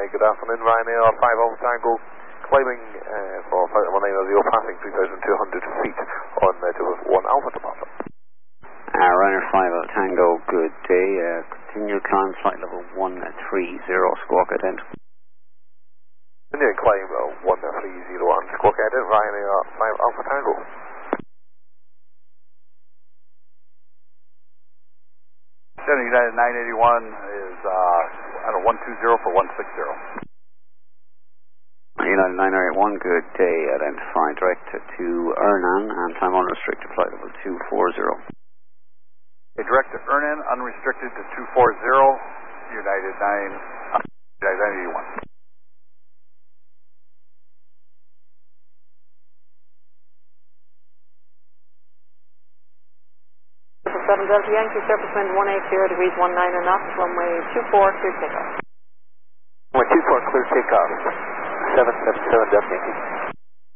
Good afternoon, Ryanair 5 Alpha Tango, climbing for flight number 900, passing 3,200 feet on to 1 Alpha departure. Ryanair 5 Alpha Tango, good day. Continue climb flight level 130, squawk ident. Continue climb 1301, squawk ident, Ryanair 5 Alpha Tango. United 981 is at a 120 for 160. United 981, good day. Identify direct to Ernan and time unrestricted flight level 240. Direct to Ernan, unrestricted to 240, United 981. 7 Delta Yankee, surface wind 180 degrees 19 knots, runway 24, clear takeoff. Runway 24, clear takeoff. 777 Delta Yankee.